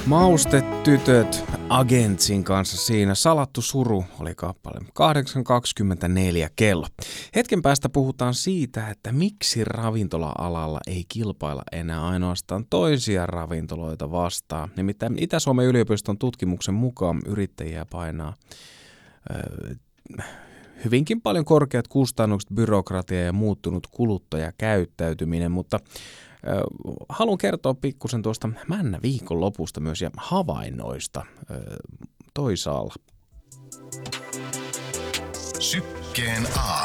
Maustetytöt Agentsin kanssa siinä. Salattu suru oli kappale. 8.24 kello. Hetken päästä puhutaan siitä, että miksi ravintola-alalla ei kilpailla enää ainoastaan toisia ravintoloita vastaan. Nimittäin Itä-Suomen yliopiston tutkimuksen mukaan yrittäjiä painaa hyvinkin paljon korkeat kustannukset, byrokratia ja muuttunut kuluttajakäyttäytyminen, mutta haluan kertoa pikkusen tuosta männä viikonlopusta myös ja havainnoista toisaalla. Sykkeen aamu.